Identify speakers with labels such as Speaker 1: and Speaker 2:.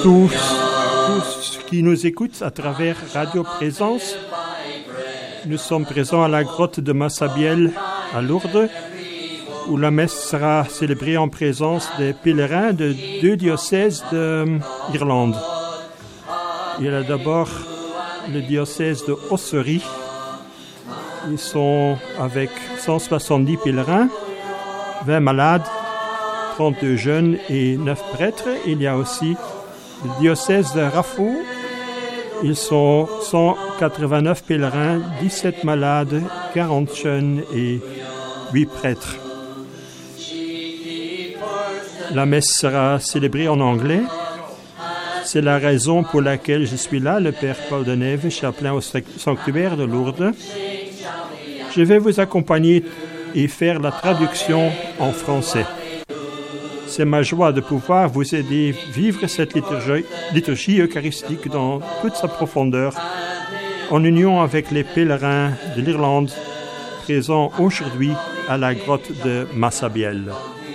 Speaker 1: Tous qui nous écoutent à travers Radio Présence. Nous sommes présents à la grotte de Massabielle à Lourdes, où la messe sera célébrée en présence des pèlerins de 2 diocèses d'Irlande. Il y a d'abord le diocèse de Ossory. Ils sont avec 170 pèlerins, 20 malades, 32 jeunes et 9 prêtres. Il y a aussi le diocèse de Raphoe. Ils sont 189 pèlerins, 17 malades, 40 jeunes et 8 prêtres. La messe sera célébrée en anglais. C'est la raison pour laquelle je suis là, le Père Paul Denève, chapelain au sanctuaire de Lourdes. Je vais vous accompagner et faire la traduction en français. C'est ma joie de pouvoir vous aider à vivre cette liturgie eucharistique dans toute sa profondeur, en union avec les pèlerins de l'Irlande présents aujourd'hui à la grotte de Massabielle.